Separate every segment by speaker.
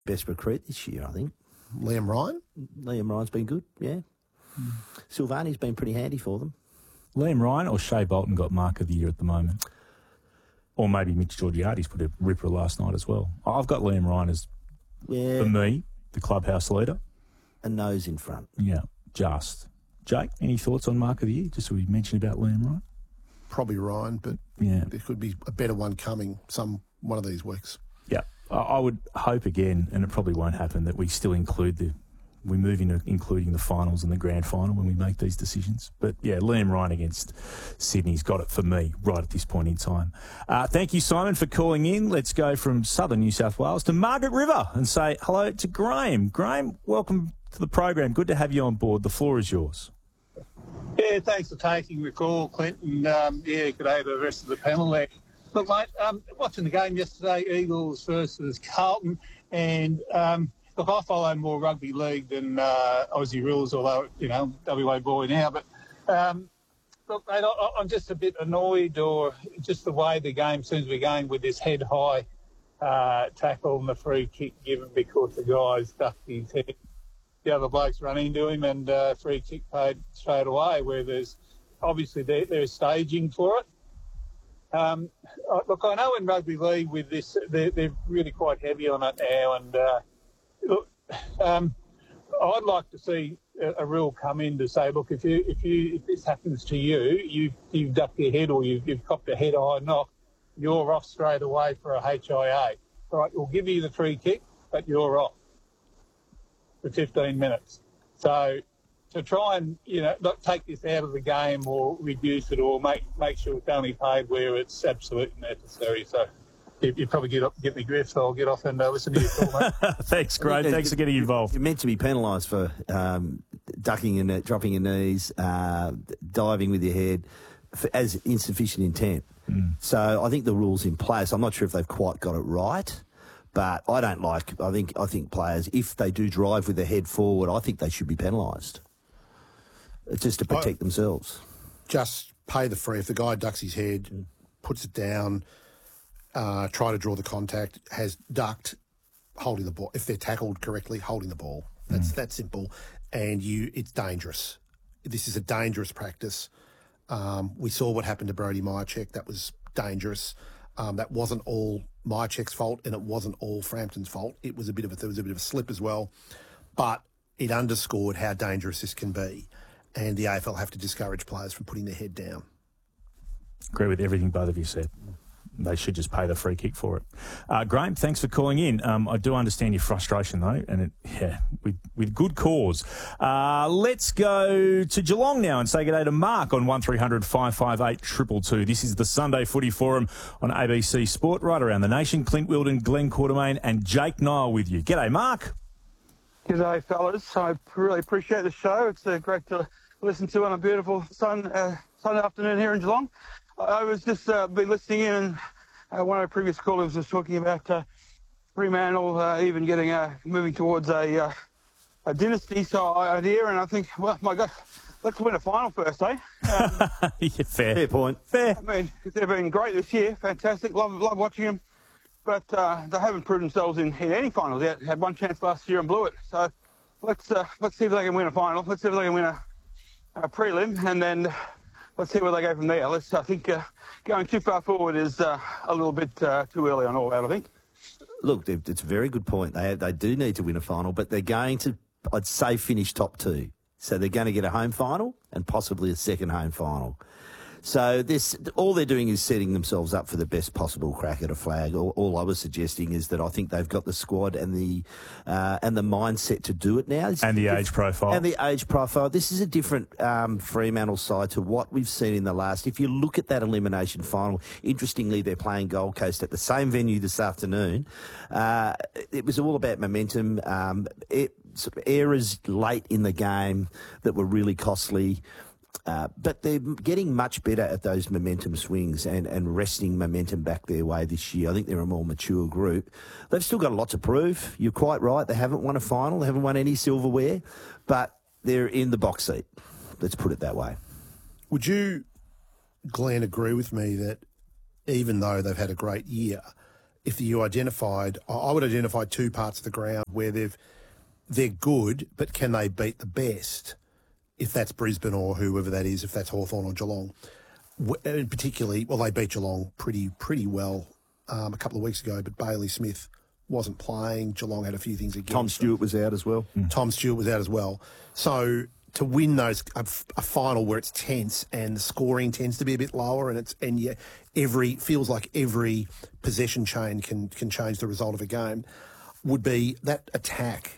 Speaker 1: best recruit this year, I think.
Speaker 2: Liam Ryan?
Speaker 1: Liam Ryan's been good, yeah. Silvani's been pretty handy for them.
Speaker 3: Liam Ryan or Shea Bolton got Mark of the Year at the moment? Or maybe Mitch Georgiades put a ripper last night as well. I've got Liam Ryan as, for me, the clubhouse leader.
Speaker 1: A nose in front.
Speaker 3: Yeah, just. Jake, any thoughts on Mark of the Year, just so we mentioned about Liam Ryan?
Speaker 2: Probably Ryan, but there could be a better one coming one of these weeks.
Speaker 3: Yeah, I would hope again, and it probably won't happen, that we still we move into including the finals and the grand final when we make these decisions. But, yeah, Liam Ryan against Sydney's got it for me right at this point in time. Thank you, Simon, for calling in. Let's go from southern New South Wales to Margaret River and say hello to Graham. Graham, welcome to the program. Good to have you on board. The floor is yours.
Speaker 4: Yeah, thanks for taking the call, Clinton. Good day to the rest of the panel there. Look, mate, watching the game yesterday, Eagles versus Carlton, and look, I follow more rugby league than Aussie rules, although, WA boy now. But, look, mate, I'm just a bit annoyed, or just the way the game seems to be going with this head-high tackle and the free kick given because the guy's ducked his head. The other blokes run into him and free kick paid straight away, where there's obviously there's staging for it. Look, I know in rugby league with this, they're really quite heavy on it now, and look, I'd like to see a rule come in to say, look, if this happens to you, you've ducked your head or you've copped a head-high knock, you're off straight away for a HIA. All right, we'll give you the free kick, but you're off for 15 minutes. So to try and, not take this out of the game or reduce it or make sure it's only paid where it's absolutely necessary. So you probably get me grift, so I'll get off and listen to your call, mate.
Speaker 3: Thanks, Graham. Thanks for getting involved.
Speaker 1: You're meant to be penalised for ducking and dropping your knees, diving with your head as insufficient intent. So I think the rule's in place. I'm not sure if they've quite got it right. But I think players, if they do drive with their head forward, I think they should be penalised. Just to protect themselves.
Speaker 2: Just pay the free. If the guy ducks his head, puts it down, try to draw the contact, has ducked, holding the ball. If they're tackled correctly, holding the ball. That's that simple. And it's dangerous. This is a dangerous practice. We saw what happened to Brody Myercheck. That was dangerous. That wasn't all Myercheck's fault, and it wasn't all Frampton's fault. There was a bit of a slip as well, but it underscored how dangerous this can be, and the AFL have to discourage players from putting their head down.
Speaker 3: Agree with everything both of you said. They should just pay the free kick for it. Graham, thanks for calling in. I do understand your frustration, though, and with good cause. Let's go to Geelong now and say good day to Mark on 1300 558 222. This is the Sunday Footy Forum on ABC Sport, right around the nation. Clint Wilden, Glenn Quartermain and Jake Nile with you. G'day, Mark.
Speaker 5: G'day, fellas. I really appreciate the show. It's great to listen to on a beautiful Sunday afternoon here in Geelong. I was just been listening in, and one of the previous callers was talking about Fremantle even getting moving towards a dynasty idea, and I think, well, my God, let's win a final first, eh?
Speaker 3: Yeah, fair point. Fair.
Speaker 5: I mean, they've been great this year, fantastic, love watching them, but they haven't proved themselves in any finals yet. Had one chance last year and blew it. So let's see if they can win a final. Let's see if they can win a prelim, and then let's see where they go from there. I think going too far forward is a little bit too early on all that, I think.
Speaker 1: Look, it's a very good point. They do need to win a final, but they're going to, I'd say, finish top two. So they're going to get a home final and possibly a second home final. So all they're doing is setting themselves up for the best possible crack at a flag. All I was suggesting is that I think they've got the squad and the mindset to do it now.
Speaker 3: And the age profile.
Speaker 1: And the age profile. This is a different Fremantle side to what we've seen in the last. If you look at that elimination final, interestingly, they're playing Gold Coast at the same venue this afternoon. It was all about momentum. Errors late in the game that were really costly. But they're getting much better at those momentum swings and wresting momentum back their way this year. I think they're a more mature group. They've still got a lot to prove. You're quite right. They haven't won a final. They haven't won any silverware. But they're in the box seat. Let's put it that way.
Speaker 2: Would you, Glenn, agree with me that even though they've had a great year, if you identified, I would identify two parts of the ground where they're good, but can they beat the best? If that's Brisbane or whoever that is, if that's Hawthorn or Geelong, and particularly, well, they beat Geelong pretty well a couple of weeks ago, but Bailey Smith wasn't playing. Geelong had a few things against.
Speaker 1: Tom Stewart was out as well.
Speaker 2: Tom Stewart was out as well. So to win a final where it's tense and the scoring tends to be a bit lower, and feels like every possession chain can change the result of a game, would be that attack.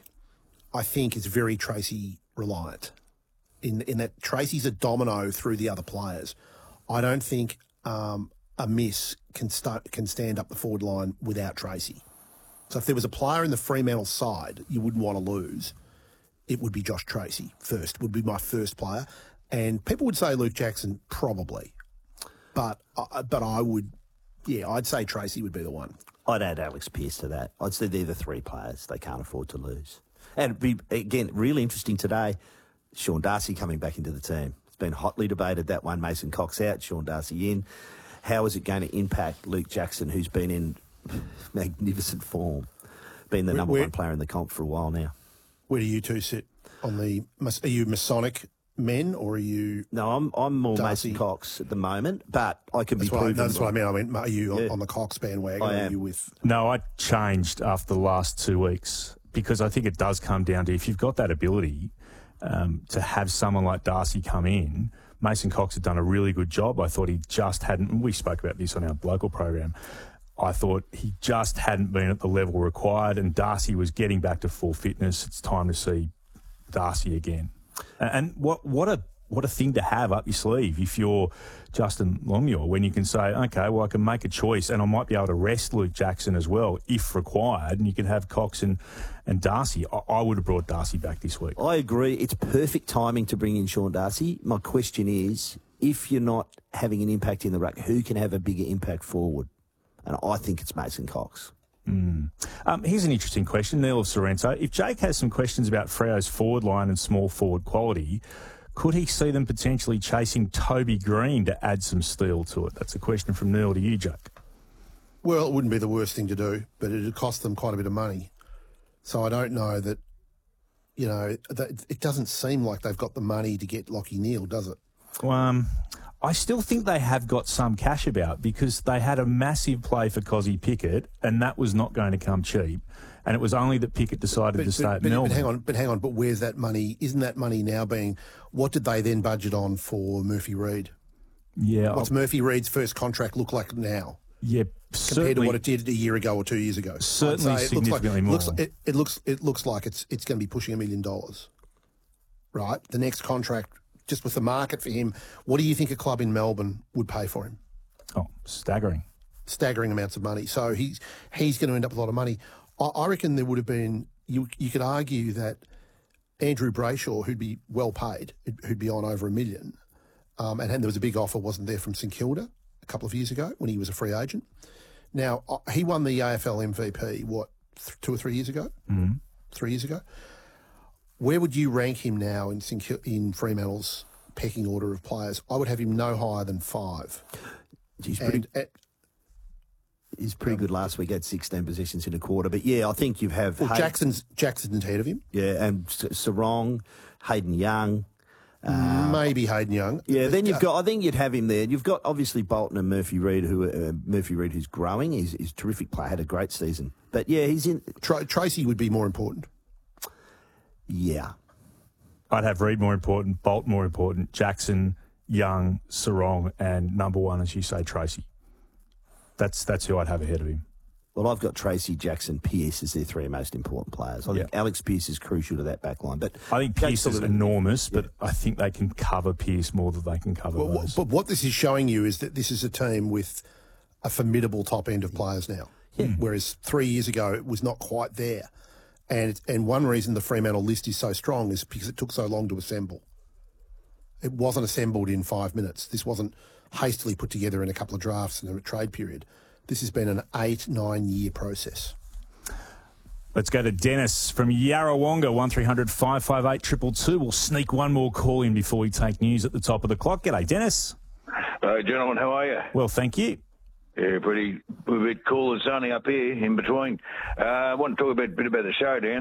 Speaker 2: I think is very Tracy reliant. In that Tracy's a domino through the other players. I don't think a miss can stand up the forward line without Tracy. So if there was a player in the Fremantle side you wouldn't want to lose, it would be Josh Tracy first, would be my first player. And people would say Luke Jackson, probably. But I would, I'd say Tracy would be the one.
Speaker 1: I'd add Alex Pearce to that. I'd say they're the three players they can't afford to lose. And it'd be, again, really interesting today, Sean Darcy coming back into the team. It's been hotly debated, that one. Mason Cox out, Sean Darcy in. How is it going to impact Luke Jackson, who's been in magnificent form, been the number one player in the comp for a while now?
Speaker 2: Where do you two sit on the? Are you Masonic men or are you?
Speaker 1: No, I'm more
Speaker 2: Darcy?
Speaker 1: Mason Cox at the moment, but I can be proven.
Speaker 2: That's what I mean. I mean, are you on the Cox bandwagon?
Speaker 1: I am.
Speaker 2: Or are you with?
Speaker 3: No, I changed after the last 2 weeks because I think it does come down to if you've got that ability to have someone like Darcy come in. Mason Cox had done a really good job. I thought he just hadn't. We spoke about this on our local program. I thought he just hadn't been at the level required, and Darcy was getting back to full fitness. It's time to see Darcy again. And what a thing to have up your sleeve if you're Justin Longmuir, when you can say, okay, well, I can make a choice and I might be able to rest Luke Jackson as well if required, and you can have Cox and Darcy. I would have brought Darcy back this week.
Speaker 1: I agree. It's perfect timing to bring in Sean Darcy. My question is, if you're not having an impact in the ruck, who can have a bigger impact forward? And I think it's Mason Cox.
Speaker 3: Here's an interesting question, Neil of Sorrento. If Jake has some questions about Freo's forward line and small forward quality, could he see them potentially chasing Toby Green to add some steel to it? That's a question from Neil to you, Jake.
Speaker 2: Well, it wouldn't be the worst thing to do, but it would cost them quite a bit of money. So I don't know that, that it doesn't seem like they've got the money to get Lachie Neale, does it?
Speaker 3: I still think they have got some cash about because they had a massive play for Cozzy Pickett and that was not going to come cheap. And it was only that Pickett decided to stay at Melbourne.
Speaker 2: But hang on, but where's that money? Isn't that money now being, what did they then budget on for Murphy Reid?
Speaker 3: Yeah.
Speaker 2: What's Murphy Reid's first contract look like now?
Speaker 3: Yeah,
Speaker 2: compared to what it did a year ago or 2 years ago.
Speaker 3: Certainly significantly more.
Speaker 2: It looks like it's going to be pushing $1 million, right? The next contract, just with the market for him, what do you think a club in Melbourne would pay for him?
Speaker 3: Oh, staggering
Speaker 2: amounts of money. So he's going to end up with a lot of money. I reckon there would have been. You could argue that Andrew Brayshaw, who'd be well paid, who'd be on over $1 million, and there was a big offer, wasn't there, from St Kilda a couple of years ago when he was a free agent. Now, he won the AFL MVP, 2 or 3 years ago? 3 years ago. Where would you rank him now in Fremantle's pecking order of players? I would have him no higher than 5.
Speaker 1: He's pretty good last week, had 16 possessions in a quarter. But, yeah, I think you have...
Speaker 2: Well, Jackson's ahead of him.
Speaker 1: Yeah, and Sarong, Hayden Young...
Speaker 2: maybe Hayden Young.
Speaker 1: Yeah, then you've got. I think you'd have him there. You've got obviously Bolton and Murphy Reid, who's growing. He's a terrific player. Had a great season. But yeah, he's in.
Speaker 2: Tracy would be more important.
Speaker 1: Yeah,
Speaker 3: I'd have Reid more important, Bolt more important, Jackson, Young, Sarong, and number 1, as you say, Tracy. That's who I'd have ahead of him.
Speaker 1: Well, I've got Tracy, Jackson, Pearce as their 3 most important players. I think Alex Pearce is crucial to that back line. But
Speaker 3: I think Pearce is enormous, but I think they can cover Pearce more than they can cover those.
Speaker 2: But what this is showing you is that this is a team with a formidable top end of players now.
Speaker 1: Yeah.
Speaker 2: Whereas 3 years ago, it was not quite there. And one reason the Fremantle list is so strong is because it took so long to assemble. It wasn't assembled in 5 minutes. This wasn't hastily put together in a couple of drafts in a trade period. This has been an 8-9 year process.
Speaker 3: Let's go to Dennis from Yarrawonga, 1300 558 222. We'll sneak one more call in before we take news at the top of the clock. G'day, Dennis.
Speaker 6: Gentlemen, how are you?
Speaker 3: Well, thank you.
Speaker 6: Yeah, pretty a bit cool and sunny up here in between. I want to talk a bit about the show, Dan.